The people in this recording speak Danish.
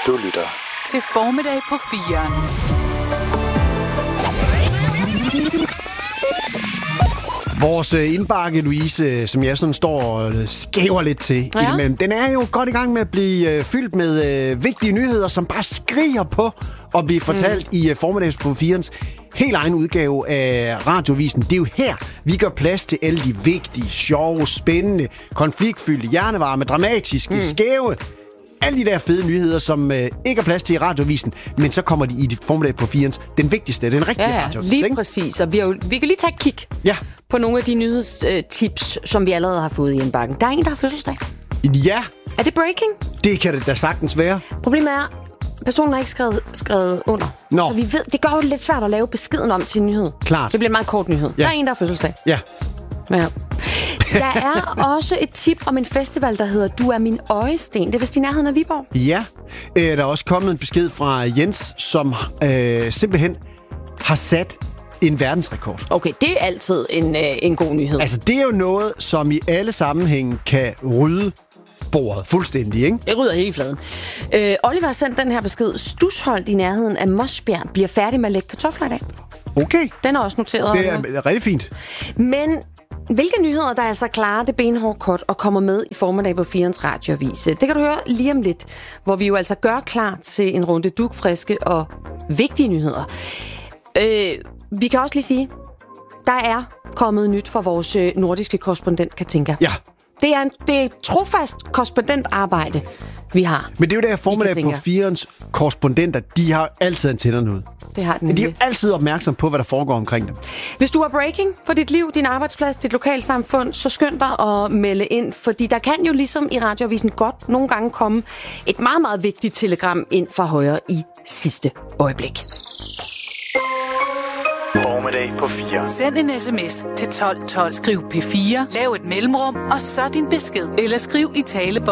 Du lytter til Formiddag på 4'eren. Vores indbakke, Louise, som jeg sådan står og skæver lidt til, den er jo godt i gang med at blive fyldt med vigtige nyheder, som bare skriger på at blive fortalt i Formiddags på 4'erens helt egen udgave af Radioavisen. Det er jo her, vi gør plads til alle de vigtige, sjove, spændende, konfliktfyldte, hjernevarme, dramatiske, skæve, alle de der fede nyheder, som ikke er plads til i Radioavisen, men så kommer de i Formiddag på 4'erens, den vigtigste, den rigtige radioavis. Lige præcis, og vi kan lige tage et kig på nogle af de nyhedstips, som vi allerede har fået i indbakken. Der er en, der har fødselsdag. Ja. Er det breaking? Det kan det da sagtens være. Problemet er, personen har ikke skrevet under. Så vi ved, det gør jo lidt svært at lave beskeden om til en nyhed. Klart. Det bliver en meget kort nyhed. Ja. Der er en, der har fødselsdag. Ja. Der er også et tip om en festival, der hedder Du er min øjesten. Det er vist i nærheden af Viborg. Ja. Der er også kommet en besked fra Jens, som simpelthen har sat en verdensrekord. Okay, det er altid en god nyhed. Altså, det er jo noget, som i alle sammenhænge kan rydde bordet fuldstændig, ikke? Det rydder hele fladen. Oliver har sendt den her besked. Stusholdt i nærheden af Mosbjerg bliver færdig med at lægge kartofler i dag. Okay. Den er også noteret. Det er rigtig fint. Men hvilke nyheder, der altså klarer det benhårde kort og kommer med i Formiddag på 4'erens radioavis? Det kan du høre lige om lidt, hvor vi jo altså gør klar til en runde dugfriske og vigtige nyheder. Vi kan også lige sige, der er kommet nyt fra vores nordiske korrespondent, Katinka. Ja. Det er et trofast korrespondentarbejde, vi har. Men det er jo der Formiddag på 4'erens korrespondenter, de har altid antennerne ud. Det har den. De er altid opmærksom på, hvad der foregår omkring dem. Hvis du har breaking for dit liv, din arbejdsplads, dit lokalsamfund, så skynd dig at melde ind, fordi der kan jo ligesom i Radioavisen godt nogle gange komme et meget, meget vigtigt telegram ind fra højre i sidste øjeblik. Formiddag på 4. Send en sms til 12 12. Skriv P4, lav et mellemrum, og så din besked. Eller skriv i talebånd.